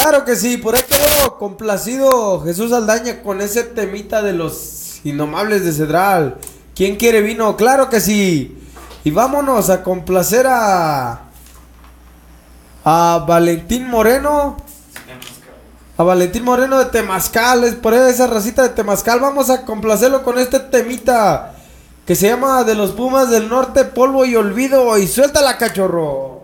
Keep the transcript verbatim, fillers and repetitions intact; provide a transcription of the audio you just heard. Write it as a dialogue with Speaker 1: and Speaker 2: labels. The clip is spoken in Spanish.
Speaker 1: Claro que sí, por ahí quedó complacido Jesús Aldaña con ese temita de los Indomables de Cedral. ¿Quién quiere vino? Claro que sí. Y vámonos a complacer a a Valentín Moreno. A Valentín Moreno de Temazcal, es por esa racita de Temazcal. Vamos a complacerlo con este temita que se llama De los Pumas del Norte, Polvo y Olvido. Y suéltala, cachorro.